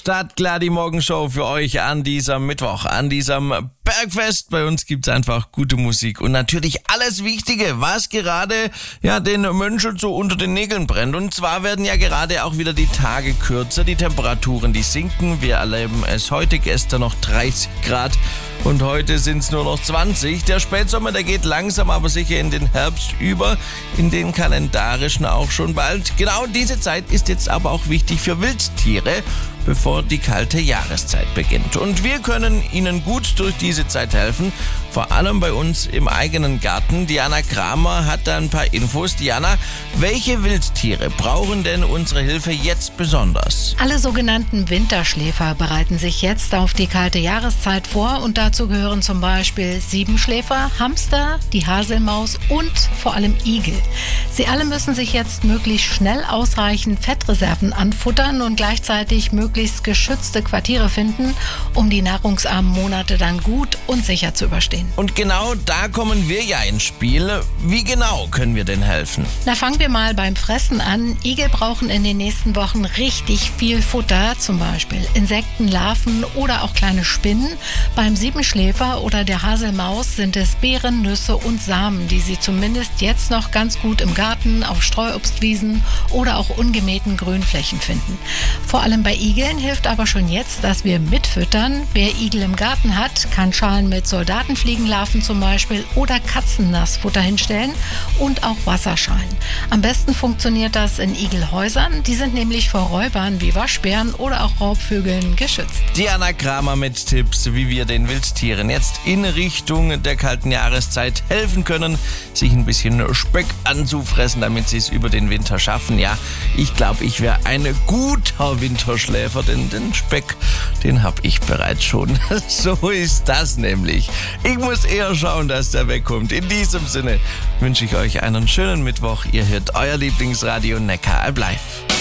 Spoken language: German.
Startklar die Morgenshow für euch an diesem Mittwoch, an diesem Bergfest. Bei uns gibt's einfach gute Musik und natürlich alles Wichtige, was gerade den Menschen so unter den Nägeln brennt. Und zwar werden ja gerade auch wieder die Tage kürzer, die Temperaturen, die sinken. Wir erleben es heute, gestern noch 30 Grad und heute sind's nur noch 20. Der Spätsommer, der geht langsam aber sicher in den Herbst über, in den kalendarischen auch schon bald. Genau diese Zeit ist jetzt aber auch wichtig für Wildtiere, bevor die kalte Jahreszeit beginnt. Und wir können Ihnen gut durch diese Zeit helfen, vor allem bei uns im eigenen Garten. Diana Kramer hat da ein paar Infos. Diana, welche Wildtiere brauchen denn unsere Hilfe jetzt besonders? Alle sogenannten Winterschläfer bereiten sich jetzt auf die kalte Jahreszeit vor und dazu gehören zum Beispiel Siebenschläfer, Hamster, die Haselmaus und vor allem Igel. Sie alle müssen sich jetzt möglichst schnell ausreichend Fettreserven anfuttern und gleichzeitig möglichst geschützte Quartiere finden, um die nahrungsarmen Monate dann gut und sicher zu überstehen. Und genau da kommen wir ja ins Spiel. Wie genau können wir denn helfen? Na, fangen wir mal beim Fressen an. Igel brauchen in den nächsten Wochen richtig viel Futter, zum Beispiel Insekten, Larven oder auch kleine Spinnen. Beim Siebenschläfer oder der Haselmaus sind es Beeren, Nüsse und Samen, die sie zumindest jetzt noch ganz gut im Garten, auf Streuobstwiesen oder auch ungemähten Grünflächen finden. Vor allem bei Igeln hilft aber schon jetzt, dass wir mitfüttern. Wer Igel im Garten hat, kann Schalen mit Soldatenfliegenlarven zum Beispiel oder Katzennassfutter hinstellen und auch Wasserschalen. Am besten funktioniert das in Igelhäusern. Die sind nämlich vor Räubern wie Waschbären oder auch Raubvögeln geschützt. Diana Kramer mit Tipps, wie wir den Wildtieren jetzt in Richtung der kalten Jahreszeit helfen können, sich ein bisschen Speck anzufressen, damit sie es über den Winter schaffen. Ja, ich glaube, ich wäre ein guter Winterschläfer, denn den Speck, den habe ich bereits schon. So ist das nämlich. Ich muss eher schauen, dass der wegkommt. In diesem Sinne wünsche ich euch einen schönen Mittwoch. Ihr hört euer Lieblingsradio Neckar Alb Live.